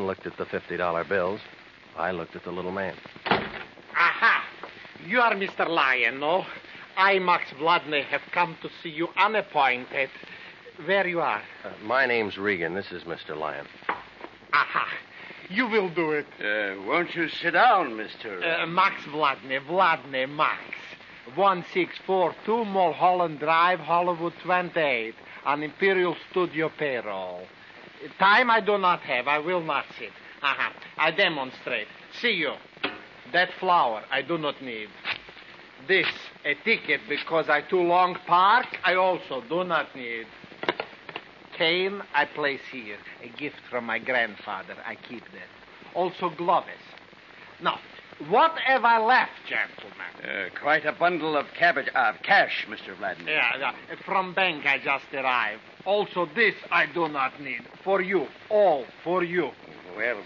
man looked at the $50 bills. I looked at the little man. Aha! You are Mr. Lyon, no? I, Max Vladney, have come to see you unappointed. Where you are? My name's Regan. This is Mr. Lyon. Aha! You will do it. Won't you sit down, Mr. Max Vladney, Max. 1642 Mulholland Drive, Hollywood 28, on Imperial Studio payroll. Time I do not have. I will not sit. Aha. I demonstrate. See you. That flower I do not need. This, a ticket because I too long park, I also do not need. Cane I place here. A gift from my grandfather. I keep that. Also gloves. Now, what have I left, gentlemen? Quite a bundle of cash, Mr. Vladimir. Yeah. From bank I just arrived. Also this I do not need. For you. All for you. Well,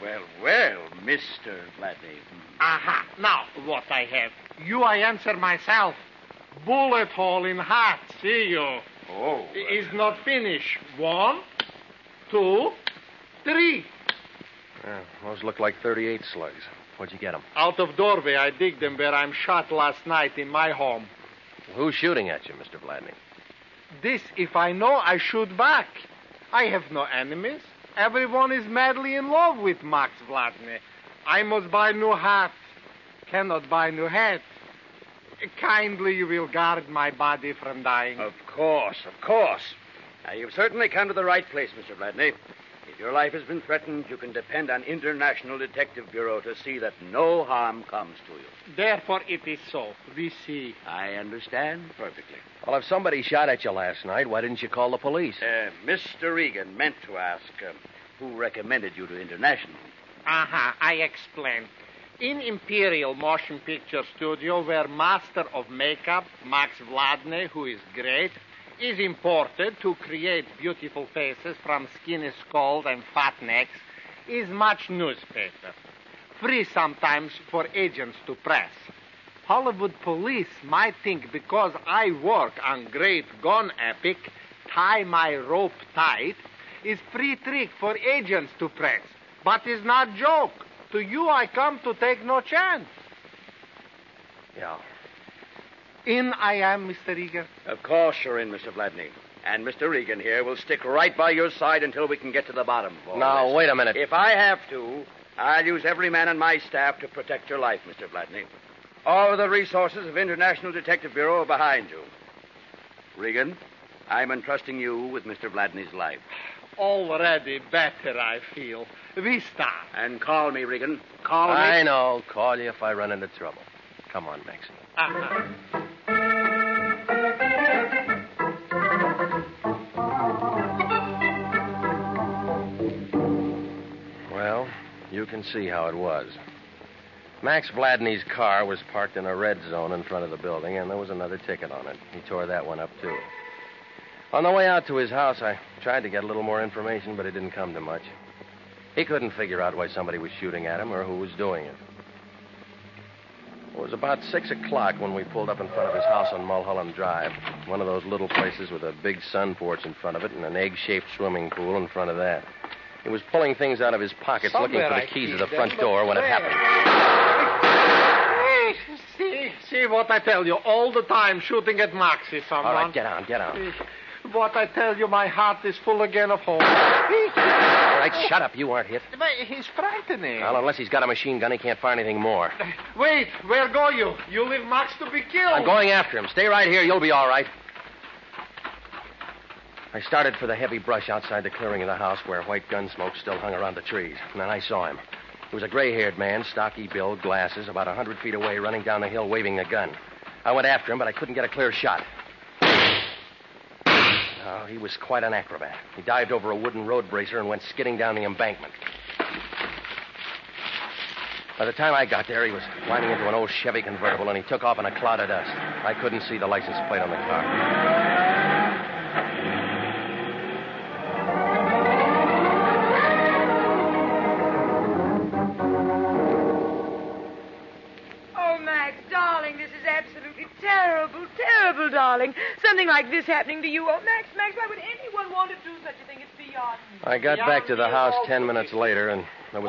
Mr. Vladimir. Aha. Now, what I have. You I answer myself. Bullet hole in hat. See you. Oh. Is not finished. 1, 2, 3. Those look like 38 slugs. Where'd you get them? Out of doorway, I dig them where I'm shot last night in my home. Who's shooting at you, Mr. Vladney? This, if I know, I shoot back. I have no enemies. Everyone is madly in love with Max Vladney. I must buy new hat. Cannot buy new hat. Kindly you will guard my body from dying. Of course. Now, you've certainly come to the right place, Mr. Vladney. If your life has been threatened, you can depend on International Detective Bureau to see that no harm comes to you. Therefore it is so. We see. I understand perfectly. Well, if somebody shot at you last night, why didn't you call the police? Mr. Regan meant to ask who recommended you to International. Aha, I explain. In Imperial Motion Picture Studio, where master of makeup, Max Vladney, who is great, is imported to create beautiful faces from skinny skulls and fat necks, is much newspaper. Free sometimes for agents to press. Hollywood police might think because I work on great gun epic, tie my rope tight, is free trick for agents to press. But is not joke. To you I come to take no chance. Yeah. In I am, Mr. Regan. Of course you're in, Mr. Vladney. And Mr. Regan here will stick right by your side until we can get to the bottom of all Now, this. wait a minute. If I have to, I'll use every man on my staff to protect your life, Mr. Vladney. All of the resources of International Detective Bureau are behind you. Regan, I'm entrusting you with Mr. Vladney's life. Already better, I feel. We start. And call me, Regan. Call me. I know. Call you if I run into trouble. Come on, Maxie. Well, you can see how it was. Max Vladney's car was parked in a red zone in front of the building, and there was another ticket on it. He tore that one up, too. On the way out to his house, I tried to get a little more information, but it didn't come to much. He couldn't figure out why somebody was shooting at him or who was doing it. It was about 6 o'clock when we pulled up in front of his house on Mulholland Drive, one of those little places with a big sun porch in front of it and an egg-shaped swimming pool in front of that. He was pulling things out of his pockets looking for the keys to the front door when it happened. See what I tell you. All the time shooting at Maxie, someone. All right, get on. What I tell you, my heart is full again of hope. All right, shut up. You aren't hit. But he's frightening. Well, unless he's got a machine gun, he can't find anything more. Wait, where go you? You leave Max to be killed. I'm going after him. Stay right here. You'll be all right. I started for the heavy brush outside the clearing of the house where white gun smoke still hung around the trees. And then I saw him. He was a gray-haired man, stocky build, glasses, about 100 feet away, running down the hill waving a gun. I went after him, but I couldn't get a clear shot. Oh, he was quite an acrobat. He dived over a wooden road bracer and went skidding down the embankment. By the time I got there, he was climbing into an old Chevy convertible, and he took off in a cloud of dust. I couldn't see the license plate on the car. Terrible, darling. Something like this happening to you. Oh, Max, why would anyone want to do such a thing? It's beyond me. I got back to the house 10 minutes later, and